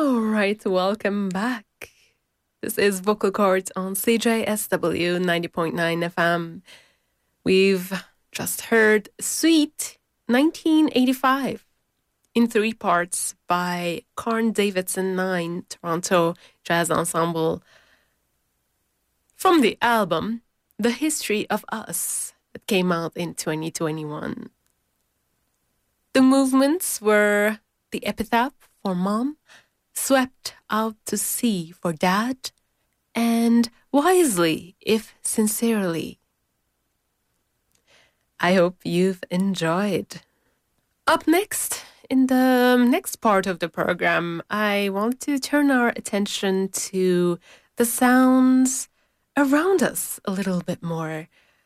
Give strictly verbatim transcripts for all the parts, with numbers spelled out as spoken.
right, welcome back. This is Vocal Chords on C J S W ninety point nine F M. We've just heard Sweet nineteen eighty-five in three parts by Carn Davidson nine, Toronto Jazz Ensemble, from the album The History of Us that came out in twenty twenty-one. The movements were The Epitaph for Mom, Swept Out to Sea for Dad, and Wisely, if Sincerely. I hope you've enjoyed. Up next, in the next part of the program, I want to turn our attention to the sounds around us a little bit more.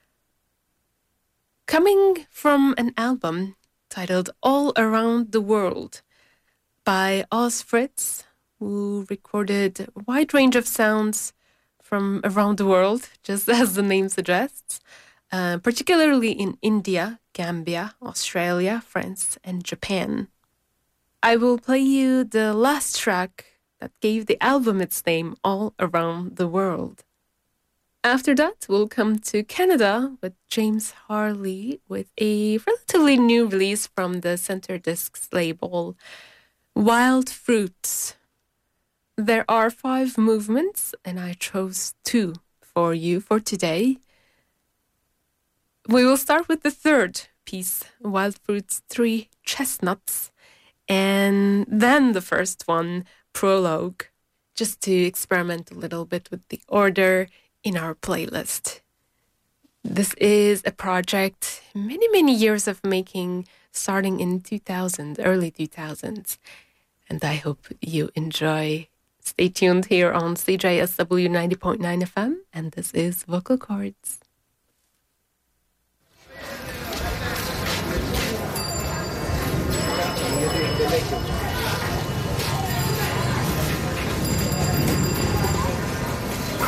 Coming from an album titled All Around the World by Oz Fritz, who recorded a wide range of sounds from around the world, just as the name suggests, uh, particularly in India, Gambia, Australia, France, and Japan. I will play you the last track that gave the album its name, All Around the World. After that, we'll come to Canada with James Harley with a relatively new release from the Center Discs label, Wild Fruits. There are five movements, and I chose two for you for today. We will start with the third piece, Wild Fruits three Chestnuts, and then the first one, Prologue, just to experiment a little bit with the order in our playlist. This is a project many, many years of making, starting in two thousand, early two thousands. And I hope you enjoy. Stay tuned here on C J S W ninety point nine F M, and this is Vocal Chords.